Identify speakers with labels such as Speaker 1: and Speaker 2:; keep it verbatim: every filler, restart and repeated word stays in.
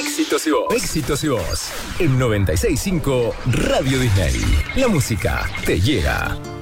Speaker 1: Éxitos y voz. Éxitos y voz. En noventa y seis punto cinco Radio Disney. La música te llega.